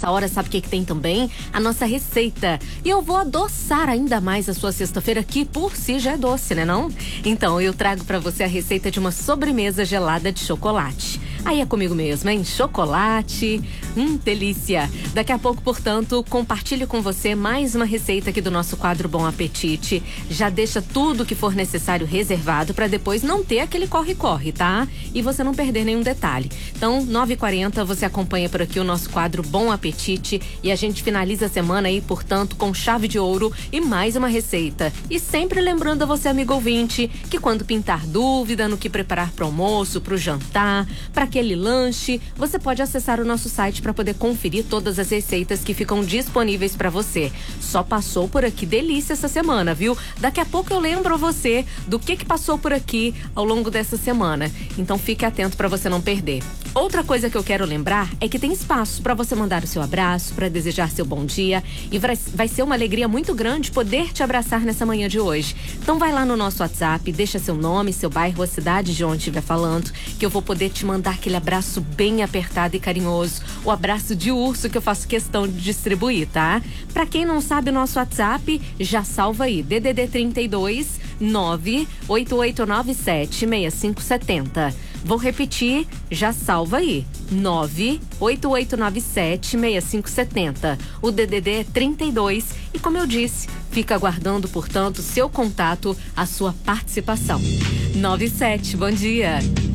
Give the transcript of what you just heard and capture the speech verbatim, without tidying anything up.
nessa hora, sabe o que, que tem também? A nossa receita. E eu vou adoçar ainda mais a sua sexta-feira, que por si já é doce, né não? Então, eu trago pra você a receita de uma sobremesa gelada de chocolate. Aí é comigo mesmo, hein? Chocolate, hum, delícia. Daqui a pouco, portanto, compartilho com você mais uma receita aqui do nosso quadro Bom Apetite. Já deixa tudo que for necessário reservado para depois não ter aquele corre-corre, tá? E você não perder nenhum detalhe. Então, nove e quarenta, você acompanha por aqui o nosso quadro Bom Apetite e a gente finaliza a semana aí, portanto, com chave de ouro e mais uma receita. E sempre lembrando a você, amigo ouvinte, que quando pintar dúvida no que preparar para o almoço, para o jantar, para aquele lanche, você pode acessar o nosso site para poder conferir todas as receitas que ficam disponíveis para você. Só passou por aqui delícia essa semana, viu? Daqui a pouco eu lembro a você do que que passou por aqui ao longo dessa semana. Então fique atento para você não perder. Outra coisa que eu quero lembrar é que tem espaço para você mandar o seu abraço, para desejar seu bom dia, e vai, vai ser uma alegria muito grande poder te abraçar nessa manhã de hoje. Então vai lá no nosso WhatsApp, deixa seu nome, seu bairro, a cidade de onde estiver falando, que eu vou poder te mandar aquele abraço bem apertado e carinhoso, o abraço de urso que eu faço questão de distribuir, tá? Pra quem não sabe o nosso WhatsApp, já salva aí, D D D trinta e dois, nove oito oito nove sete, seis cinco sete zero. Vou repetir, já salva aí, nove oito oito nove sete, seis cinco sete zero. O D D D é trinta e dois e, como eu disse, fica aguardando, portanto, seu contato, a sua participação. nove e sete, bom dia.